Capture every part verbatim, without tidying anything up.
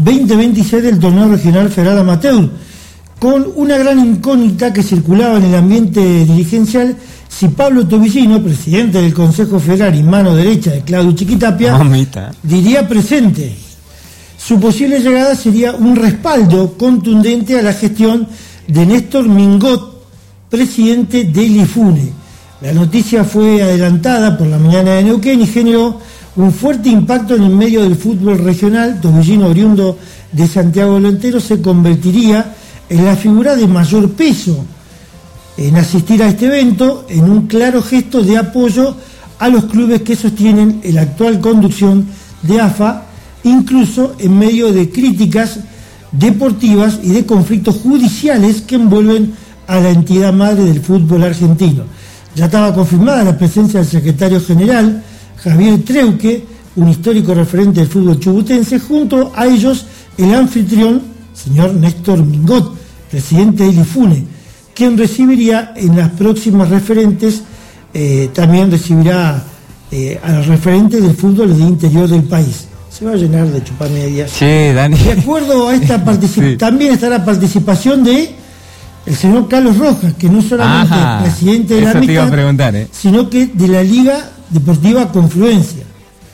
veinte veintiséis del torneo regional federal amateur, con una gran incógnita que circulaba en el ambiente dirigencial si Pablo Tobillino, presidente del Consejo Federal y mano derecha de Claudio Chiquitapia, Mamita. diría presente. Su posible llegada sería un respaldo contundente a la gestión de Néstor Mingot, presidente del IFUNE. La noticia fue adelantada por la mañana de Neuquén y generó un fuerte impacto en el medio del fútbol regional. Tobillino, oriundo de Santiago del Estero, se convertiría en la figura de mayor peso en asistir a este evento, en un claro gesto de apoyo a los clubes que sostienen la actual conducción de A F A, incluso en medio de críticas deportivas y de conflictos judiciales que envuelven a la entidad madre del fútbol argentino. Ya estaba confirmada la presencia del secretario general, Javier Treuque, un histórico referente del fútbol chubutense, junto a ellos el anfitrión, señor Néstor Mingot, presidente del IFUNE, quien recibiría en las próximas referentes, eh, también recibirá eh, a los referentes del fútbol del interior del país. Se va a llenar de chupar medias. Sí, Dani. De acuerdo a esta participación, sí. También está la participación de el señor Carlos Rojas, que no solamente Ajá, es presidente de la mitad, ¿eh? sino que de la Liga Deportiva Confluencia.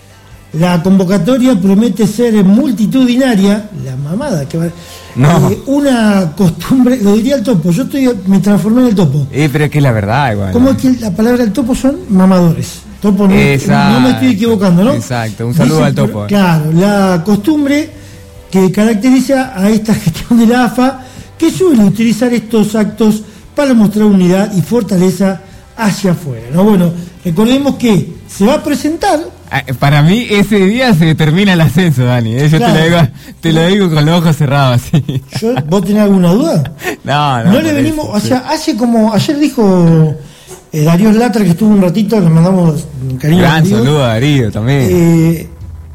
La convocatoria promete ser multitudinaria, la mamada que va, no. eh, una costumbre, lo diría el topo, yo estoy, me transformé en el topo. Eh, pero es que es la verdad, igual. ¿Cómo es que la palabra del topo son mamadores? Topo no, no me estoy equivocando, ¿no? Exacto, un saludo Dice, al topo. Claro, la costumbre que caracteriza a esta gestión de la A F A, que suele utilizar estos actos para mostrar unidad y fortaleza hacia afuera, ¿no? Bueno, recordemos que se va a presentar. Para mí ese día se termina el ascenso, Dani. Yo claro. te, lo digo, te lo digo con los ojos cerrados. Así. Yo, ¿Vos tenés alguna duda? No, no. No le venimos, eso, o sea, hace como, ayer dijo eh, Darío Latra, que estuvo un ratito, le mandamos un cariño. Gran saludo a Darío también. Eh,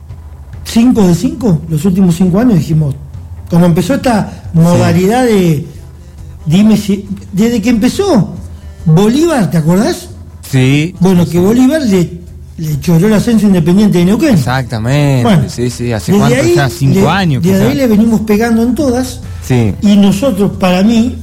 cinco de cinco, los últimos cinco años dijimos, cuando empezó esta modalidad sí. de, dime si, desde que empezó Bolívar, ¿te acordás? Sí. Bueno, que Bolívar le Le choró el ascenso Independiente de Neuquén. Exactamente, bueno, sí, sí, hace cuánto ahí, ya, cinco le, años. Desde quizás. ahí le venimos pegando en todas. Sí. Y nosotros, para mí,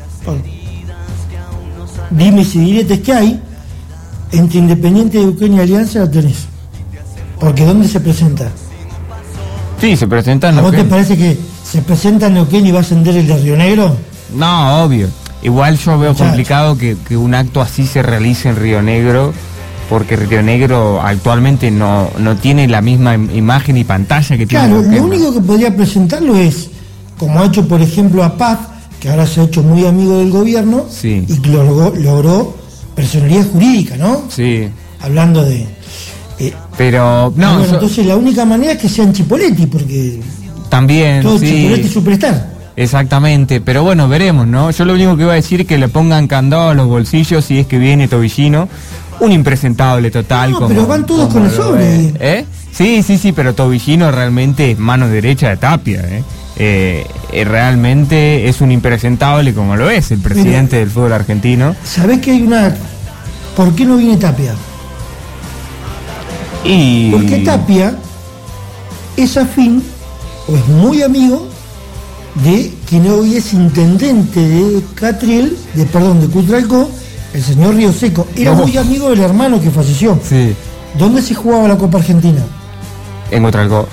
dime si diretes que hay, entre Independiente de Neuquén y Alianza la tenés. Porque ¿dónde se presenta? Sí, se presenta en Neuquén. ¿A vos te parece que se presenta en Neuquén y va a ascender el de Río Negro? No, obvio. Igual yo veo Muchacho. complicado que, que un acto así se realice en Río Negro, porque Río Negro actualmente no, no tiene la misma imagen y pantalla que tiene. Claro, lo único que podría presentarlo es, como ha hecho por ejemplo a Paz, que ahora se ha hecho muy amigo del gobierno, sí. y logró, logró personalidad jurídica, ¿no? Sí. Hablando de... Eh, Pero, no... Bueno, yo... entonces la única manera es que sean Chipoletti, porque... También, todo sí. Chipoletti Superstar. Exactamente, pero bueno, veremos, ¿no? Yo lo único que iba a decir es que le pongan candado a los bolsillos si es que viene Tobillino. Un impresentable total. No, como, pero van todos con el sobre. ¿Eh? Sí, sí, sí, pero Tobillino realmente es mano derecha de Tapia, ¿eh? Eh, eh, realmente es un impresentable como lo es el presidente pero, del fútbol argentino. ¿Sabés que hay una... ¿Por qué no viene Tapia? Y... Porque Tapia es afín, o es muy amigo, de quien hoy es intendente de Catriel, de perdón, de Cutralcó, el señor Río Seco. Era no. muy amigo del hermano que falleció. Sí. ¿Dónde se jugaba la Copa Argentina? En Cutralcó.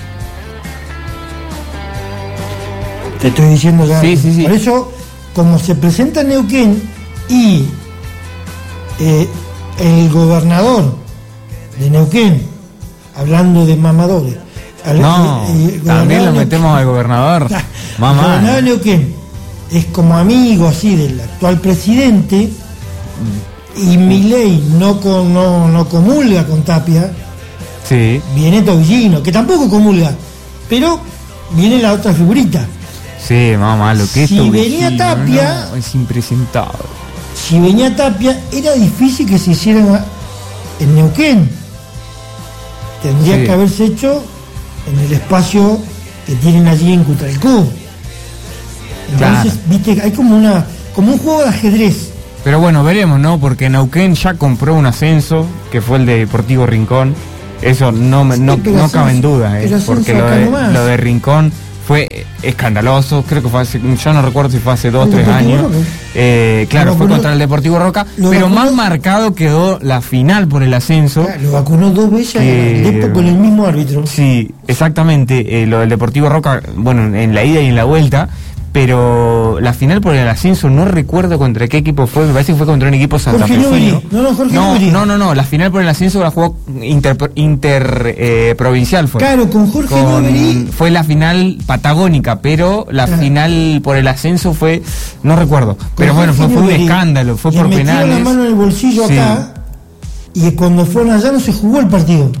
Te estoy diciendo ya. Sí, sí, sí. Por eso, como se presenta Neuquén y eh, el gobernador de Neuquén, hablando de mamadores, al, no, el, también lo metemos al gobernador. Mamá. El gobernador de Neuquén es como amigo así del actual presidente, y Milei no, con, no, no comulga con Tapia. Sí. Viene Tobillino, que tampoco comulga, pero viene la otra figurita. Sí, mamá, lo que es si Tobillino, venía Tapia, no, es impresentable. Si venía Tapia, era difícil que se hicieran en Neuquén. Tendría sí. que haberse hecho en el espacio que tienen allí en Cutralcó. Entonces, claro. viste, hay como una como un juego de ajedrez. Pero bueno, veremos, ¿no? Porque Neuquén ya compró un ascenso, que fue el de Deportivo Rincón. Eso no, sí, no, no cabe en duda, ¿eh? Porque lo de, lo de Rincón fue escandaloso, creo que fue hace, yo no recuerdo si fue hace dos, tres años. Eh, claro, fue contra el Deportivo Roca, pero vacunó, más marcado quedó la final por el ascenso. Claro, lo vacunó dos veces que, con el mismo árbitro. Sí, exactamente, eh, lo del Deportivo Roca, bueno, en la ida y en la vuelta, pero la final por el ascenso no recuerdo contra qué equipo fue, me parece que fue contra un equipo santafesino. No, no, Jorge no, no, no, no, la final por el ascenso la jugó inter, inter eh, provincial fue. Claro, con Jorge con, Nobili. Fue la final patagónica, pero la claro. final por el ascenso fue, no recuerdo, con pero Jorge bueno, fue, fue un escándalo, fue por penales. Le metieron la mano en el bolsillo sí. acá, y cuando fueron allá no se jugó el partido.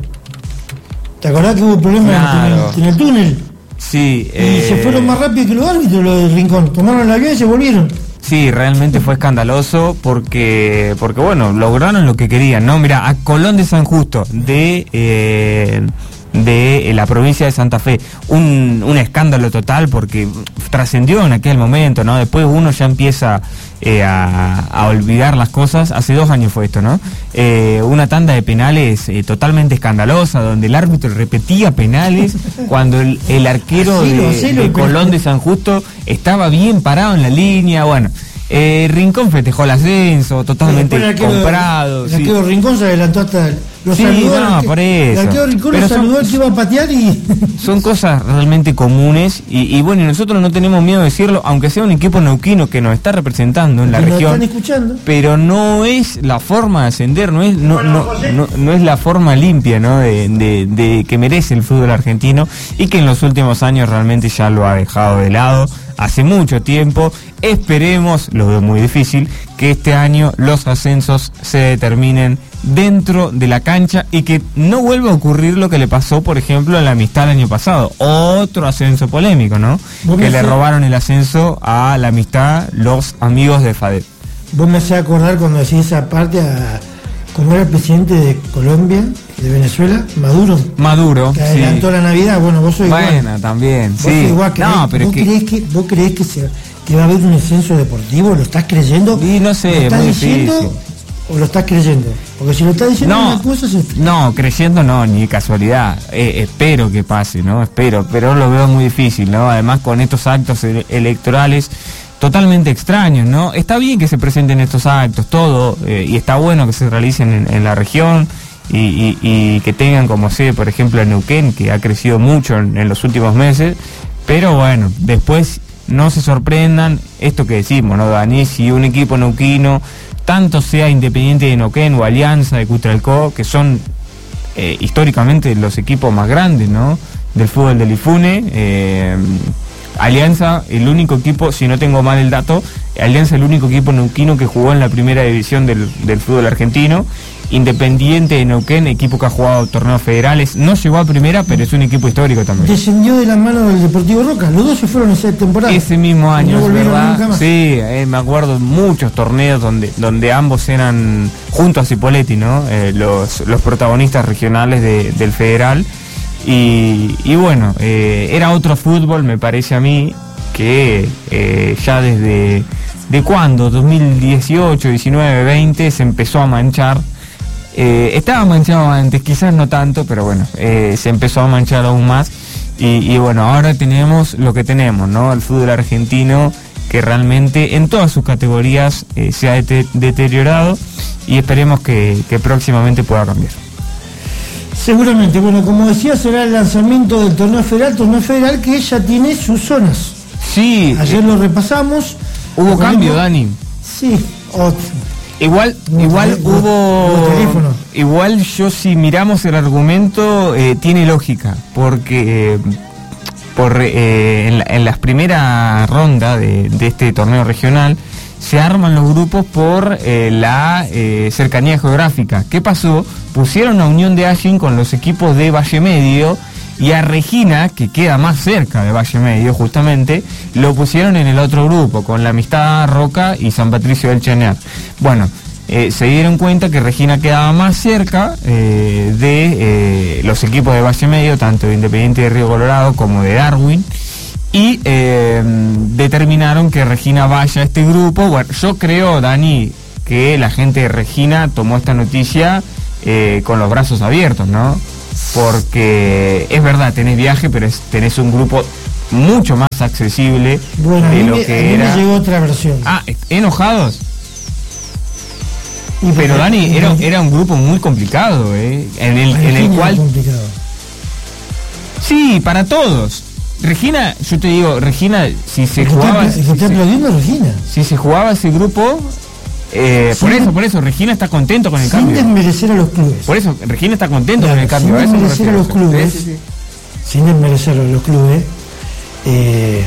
¿Te acordás que hubo problemas claro. en, el, en el túnel? Sí, y eh, se fueron más rápido que los árbitros, los del Rincón. Tomaron el avión y se volvieron. Sí, realmente fue escandaloso porque, porque bueno, lograron lo que querían, ¿no? Mira, a Colón de San Justo, de eh, de la provincia de Santa Fe, un, un escándalo total porque trascendió en aquel momento, ¿no? Después uno ya empieza eh, a, a olvidar las cosas. Hace dos años fue esto, ¿no? Eh, una tanda de penales eh, totalmente escandalosa, donde el árbitro repetía penales cuando el, el arquero así, de, así, de Colón de San Justo estaba bien parado en la línea. Bueno, eh, Rincón festejó el ascenso, totalmente el arquero, comprado. El arquero sí. Rincón se adelantó hasta el, lo sí, saludó no, el, por eso. El arquero Rincón lo saludó al que iba a patear y... Son cosas realmente comunes y, y bueno, y nosotros no tenemos miedo de decirlo, aunque sea un equipo neuquino que nos está representando en la nos región. Están escuchando. Pero no es la forma de ascender, no es, no, no, no, no es la forma limpia, ¿no? De, de, de que merece el fútbol argentino y que en los últimos años realmente ya lo ha dejado de lado. Hace mucho tiempo, esperemos, lo veo muy difícil, que este año los ascensos se determinen dentro de la cancha y que no vuelva a ocurrir lo que le pasó, por ejemplo, a la Amistad el año pasado. Otro ascenso polémico, ¿no? Que le robaron el ascenso a la Amistad los amigos de FADEP. Vos me hacés acordar cuando decís esa parte a... como era el presidente de Colombia, de Venezuela, Maduro. Maduro, que adelantó sí. la Navidad. Bueno, vos sois igual. Bueno, también, vos sí. Igual, ¿creés, no, pero ¿vos, que... creés que, ¿Vos creés que, se, que va a haber un ascenso deportivo? ¿Lo estás creyendo? Sí, no sé, ¿Lo estás muy diciendo difícil. o lo estás creyendo? Porque si lo estás diciendo no, una cosa... Se... No, creyendo no, ni casualidad. Eh, espero que pase, ¿no? Espero, pero lo veo muy difícil, ¿no? Además, con estos actos ele- electorales... totalmente extraños, ¿no? Está bien que se presenten estos actos, todo, eh, y está bueno que se realicen en, en la región y, y, y que tengan como sede, por ejemplo, en Neuquén, que ha crecido mucho en, en los últimos meses, pero bueno, después no se sorprendan esto que decimos, ¿no, Dani? Si un equipo neuquino, tanto sea Independiente de Neuquén o Alianza de Cutralcó, que son eh, históricamente los equipos más grandes, ¿no? Del fútbol del IFUNE, eh, Alianza, el único equipo, si no tengo mal el dato, Alianza el único equipo neuquino que jugó en la primera división del, del fútbol argentino. Independiente de Neuquén, equipo que ha jugado torneos federales, no llegó a primera, pero es un equipo histórico también. Descendió de la mano del Deportivo Roca, los dos se fueron esa temporada. Ese mismo año, no es verdad. Sí, eh, me acuerdo de muchos torneos donde, donde ambos eran, junto a Cipoletti, ¿no? Eh, los, los protagonistas regionales de, del federal. Y, y bueno, eh, era otro fútbol, me parece a mí, que eh, ya desde de cuándo, dos mil dieciocho, diecinueve, veinte, se empezó a manchar. Eh, estaba manchado antes, quizás no tanto, pero bueno, eh, se empezó a manchar aún más. Y, y bueno, ahora tenemos lo que tenemos, ¿no? El fútbol argentino, que realmente en todas sus categorías eh, se ha de- deteriorado y esperemos que, que próximamente pueda cambiar. Seguramente, bueno, como decía, será el lanzamiento del torneo federal, torneo federal que ya tiene sus zonas. Sí. Ayer eh, lo repasamos. Hubo cambio, Dani. Sí, otro. Igual, Hubo igual tele- hubo, hubo teléfono. igual yo si miramos el argumento eh, tiene lógica, porque eh, por eh, en, la, en las primeras rondas de, de este torneo regional se arman los grupos por eh, la eh, cercanía geográfica. ¿Qué pasó? Pusieron a Unión de Hallín con los equipos de Valle Medio y a Regina, que queda más cerca de Valle Medio justamente, lo pusieron en el otro grupo, con la Amistad Roca y San Patricio del Chañar. Bueno, eh, se dieron cuenta que Regina quedaba más cerca eh, de eh, los equipos de Valle Medio, tanto de Independiente de Río Colorado como de Darwin, y eh, determinaron que Regina vaya a este grupo. Bueno, yo creo, Dani, que la gente de Regina tomó esta noticia eh, con los brazos abiertos, ¿no? Porque es verdad, tenés viaje, pero es, tenés un grupo mucho más accesible bueno, de a mí lo me, que a mí era. me llegó otra versión. Ah, enojados. Y Pero porque- Dani, era, era un grupo muy complicado, ¿eh? En el, en el Regina cual... era complicado. Sí, para todos. Regina, yo te digo, Regina, si se El que jugaba... está, el que si está se- aplaudiendo es Regina. Si se jugaba ese grupo, eh, Sin por de- eso, por eso, Regina está contento con el Sin cambio. desmerecer a los clubes. Por eso, Regina está contento Claro, con el cambio. sin a eso me desmerecer a refiero. los clubes. Sí, sí, sí. Sin desmerecer a los clubes, eh,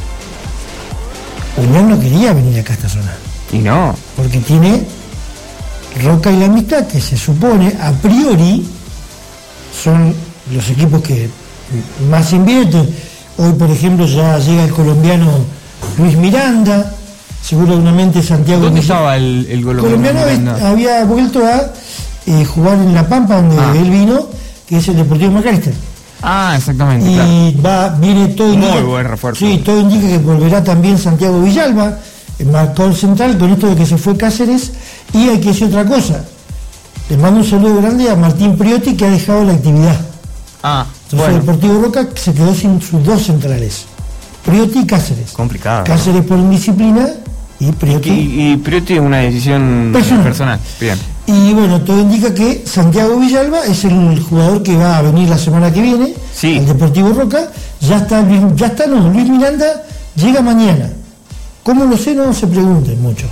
Unión no quería venir acá a esta zona. Y no, Porque tiene Roca y La Amistad, que se supone, a priori, son los equipos que más invierten. Hoy, por ejemplo, ya llega el colombiano Luis Miranda, seguramente Santiago... ¿dónde Villa- estaba el, el El colombiano? colombiano Miranda? es- había vuelto a eh, jugar en La Pampa, donde Ah. él vino, que es el Deportivo McAllister. Ah, exactamente, Y claro. va, viene todo Muy indica, buen refuerzo. Sí, todo indica que volverá también Santiago Villalba, el marcador central, con esto de que se fue Cáceres. Y hay que decir otra cosa. Le mando un saludo grande a Martín Priotti, que ha dejado la actividad. Ah, Entonces bueno, el Deportivo Roca se quedó sin sus dos centrales, Priotti y Cáceres. complicado. Cáceres por indisciplina y Priotti. Y, y Priotti es una decisión Personal. personal. Bien. Y bueno, todo indica que Santiago Villalba es el jugador que va a venir la semana que viene Sí. al Deportivo Roca. Ya está, Luis- ya está, no, Luis Miranda llega mañana. ¿Cómo lo sé? No se pregunten mucho.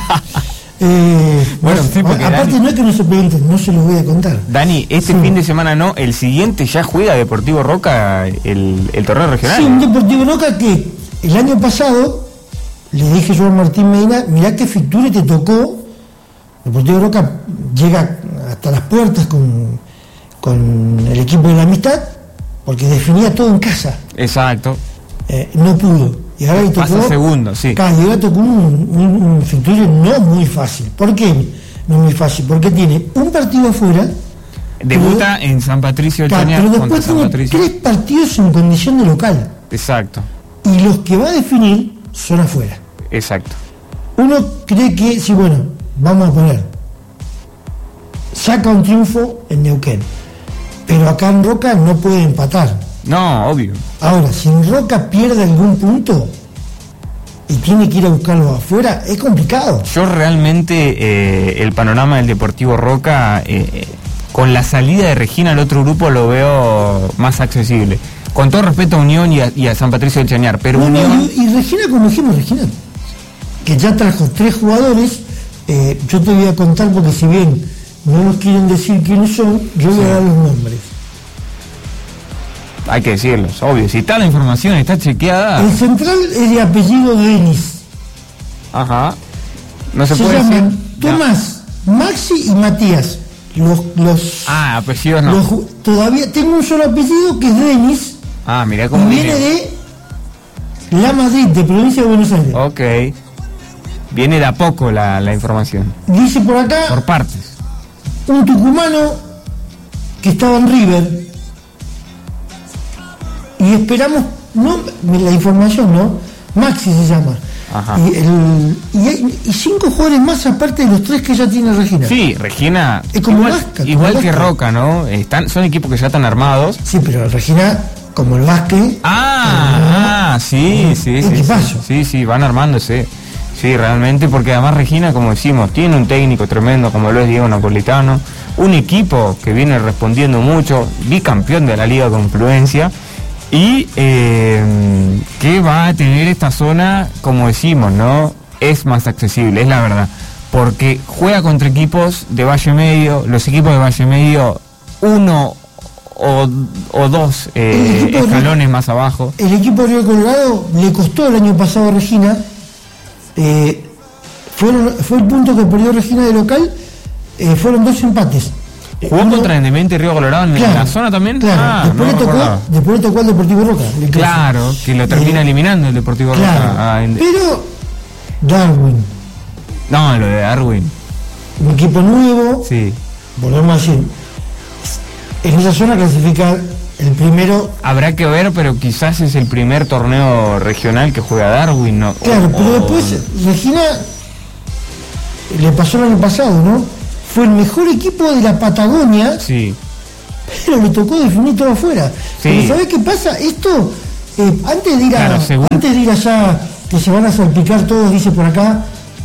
Eh, Bueno, no, sí, porque a- aparte Dani- no es que no se pregunten, no se los voy a contar. Dani, este Sí. fin de semana no, el siguiente ya juega Deportivo Roca el, el torneo regional. Sí, un Deportivo Roca que el año pasado le dije yo a Martín Medina, mirá qué Ficture te tocó. Deportivo Roca llega hasta las puertas con, con el equipo de La Amistad, porque definía todo en casa. Exacto. Eh, no pudo. Y ahora le tocó. Pasa segundo, sí. Claro, y ahora tocó un, un, un Ficture no muy fácil. ¿Por qué no muy fácil? Porque tiene un partido afuera. Debuta en San Patricio de Claro, Chañar pero contra después San tiene Patricio. tres partidos en condición de local. Exacto, Y los que va a definir son afuera. exacto. Uno cree que, sí, bueno, vamos a poner, saca un triunfo en Neuquén, pero acá en Roca no puede empatar. No, obvio. Ahora, si en Roca pierde algún punto y tiene que ir a buscarlo afuera, es complicado. Yo realmente eh, el panorama del Deportivo Roca, eh, eh, con la salida de Regina al otro grupo, lo veo más accesible. Con todo respeto a Unión y a, y a San Patricio de Chañar, pero No, no, Unión... y, y Regina, como dijimos, Regina, que ya trajo tres jugadores, eh, yo te voy a contar porque si bien no nos quieren decir quiénes son, yo voy a dar los nombres. Hay que decirlo, es obvio. Si está la información, está chequeada. El central es de apellido Denis. Ajá. No se, Se puede llaman decir. Tomás, Maxi y Matías. Los, los, Ah, apellidos no. los ju- todavía tengo un solo apellido que es Denis Ah, mirá y cómo viene viene. de La Madrid, de provincia de Buenos Aires. Ok. Viene de a poco la, la información. Dice por acá Por partes. un tucumano que estaba en River y esperamos, no la información, ¿no? Maxi se llama. Ajá. Y, el, y, hay- y cinco jugadores más aparte de los tres que ya tiene Regina. Sí, Regina. Es como igual Vasca, como igual que Vasca. Roca, ¿no? Están, son equipos que ya están armados. Sí, pero Regina, como el Vázquez, Ah, ah, sí, sí, sí, sí. Equipazo. Sí, sí, van armándose. Sí, realmente, porque además Regina, como decimos, tiene un técnico tremendo como lo es Diego Napolitano, un equipo que viene respondiendo mucho, bicampeón de la Liga Confluencia, y eh, que va a tener esta zona, como decimos, ¿no? Es más accesible, es la verdad, porque juega contra equipos de Valle Medio, los equipos de Valle Medio, uno o, o dos eh, El equipo de- escalones más abajo. el equipo de Río Colorado le costó el año pasado a Regina. Eh, fueron, fue el punto que perdió Regina de local. Eh, fueron dos empates. ¿Jugó Uno- contra Independiente Río Colorado en claro, la zona también? Claro, Ah, después, no le me tocó, acordaba. después le tocó al Deportivo Roca. le crece. Claro, que lo termina Eh, eliminando el Deportivo Claro, Roca. Ah, en- pero Darwin, No, lo de Darwin. un equipo nuevo, Sí. volvemos a decir, en esa zona clasifica el primero. Habrá que ver, pero quizás es el primer torneo regional que juega Darwin, ¿no? Claro, O- pero o- después Regina le pasó el año pasado, ¿no? Fue el mejor equipo de la Patagonia, Sí. pero le tocó definir todo afuera. Sí. Pero ¿sabés qué pasa? Esto Eh, antes de ir a, claro, según... antes de ir allá, que se van a salpicar todos, dice por acá,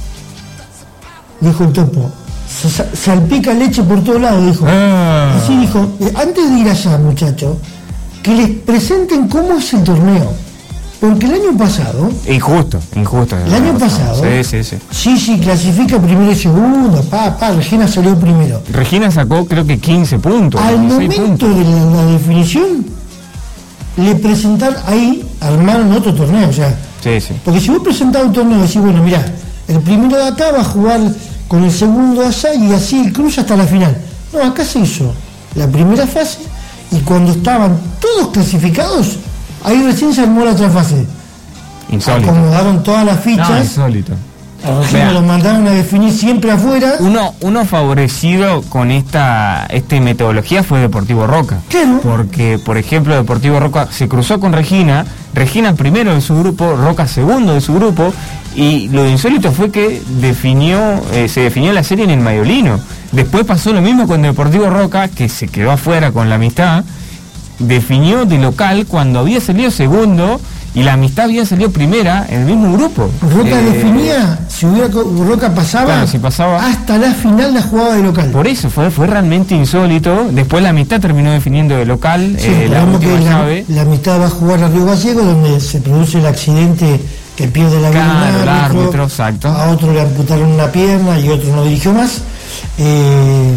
dijo el Topo, se, salpica leche por todos lados, dijo. Ah. Así dijo, eh, antes de ir allá, muchachos, que les presenten cómo es el torneo. Porque el año pasado... Injusto, injusto. El año pasado... Sí, sí, sí. Sí, sí, clasifica primero y segundo, pa, pa, Regina salió primero. Regina sacó creo que quince puntos. Al momento puntos. de la, la definición, le presentaron ahí, armaron otro torneo, o sea... Sí, sí. Porque si vos presentás un torneo y decís, bueno, mirá, el primero de acá va a jugar con el segundo de allá y así el cruce hasta la final. No, acá se hizo la primera fase y cuando estaban todos clasificados, ahí recién se armó la otra fase. Insólito. Acomodaron todas las fichas. No, insólito. A Regina lo mandaron a definir siempre afuera. Uno, uno favorecido con esta, esta metodología fue Deportivo Roca. Claro. Porque, por ejemplo, Deportivo Roca se cruzó con Regina, Regina primero de su grupo, Roca segundo de su grupo, y lo insólito fue que definió, eh, se definió la serie en el Mayolino. Después pasó lo mismo con Deportivo Roca, que se quedó afuera con la Amistad, definió de local cuando había salido segundo y la Amistad había salido primera en el mismo grupo. Roca eh, definía, si hubiera Roca pasaba, claro, si pasaba hasta la final la jugaba de local. Por eso fue fue realmente insólito. Después la Amistad terminó definiendo de local, sí, eh, la última que llave. La, la Amistad va a jugar a Río Gallego, donde se produce el accidente que pierde la vida claro, un árbitro, árbitro, exacto. A otro le amputaron una pierna y otro no dirigió más. Eh,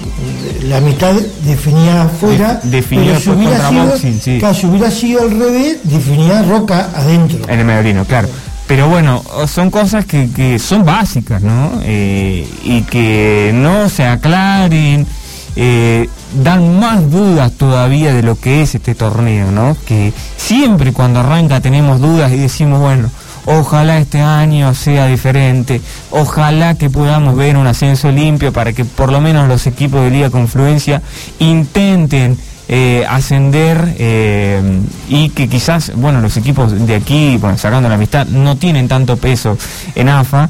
la Amistad definía afuera, De, definió pero si hubiera, contra sido, boxing, sí. claro, si hubiera sido al revés, definía Roca adentro. En el Mayolino, claro. Pero bueno, son cosas que, que son básicas, ¿no? Eh, y que no se aclaren, eh, dan más dudas todavía de lo que es este torneo, ¿no? Que siempre cuando arranca tenemos dudas y decimos, bueno, ojalá este año sea diferente, ojalá que podamos ver un ascenso limpio para que por lo menos los equipos de Liga Confluencia intenten eh, ascender eh, y que quizás, bueno, los equipos de aquí, bueno, sacando la Amistad, no tienen tanto peso en A F A,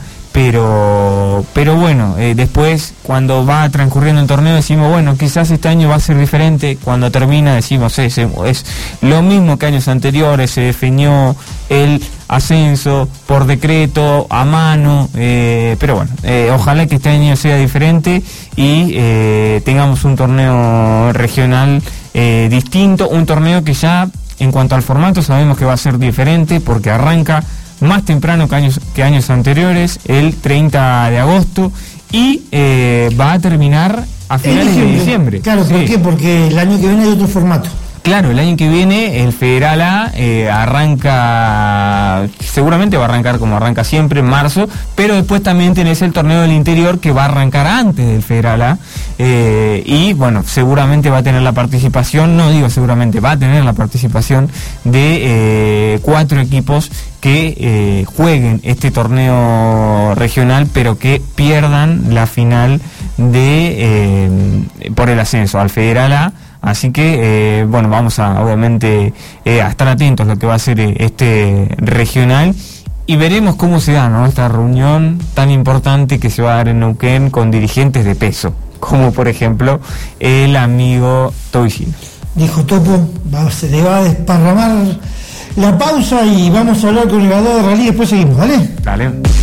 pero pero bueno, eh, después cuando va transcurriendo el torneo decimos, bueno, quizás este año va a ser diferente. Cuando termina decimos, es, es lo mismo que años anteriores, se definió el ascenso por decreto, a mano, eh, pero bueno, eh, ojalá que este año sea diferente y eh, tengamos un torneo regional eh, distinto, un torneo que ya en cuanto al formato sabemos que va a ser diferente porque arranca más temprano que años, que años anteriores, el treinta de agosto, y eh, va a terminar a finales de diciembre. Claro, ¿por sí. qué? Porque el año que viene hay otro formato. Claro, el año que viene el Federal A eh, arranca, seguramente va a arrancar como arranca siempre, en marzo, pero después también tenés el torneo del interior que va a arrancar antes del Federal A, eh, y bueno, seguramente va a tener la participación, no digo seguramente, va a tener la participación de eh, cuatro equipos que eh, jueguen este torneo regional, pero que pierdan la final de eh, por el ascenso al Federal A. Así que, eh, bueno, vamos a, obviamente, eh, a estar atentos a lo que va a ser eh, este regional y veremos cómo se da, ¿no?, esta reunión tan importante que se va a dar en Neuquén con dirigentes de peso, como por ejemplo el amigo Tobillino. Dijo Topo, va, se le va a desparramar la pausa y vamos a hablar con el ganador de rally, después seguimos, ¿vale? Dale.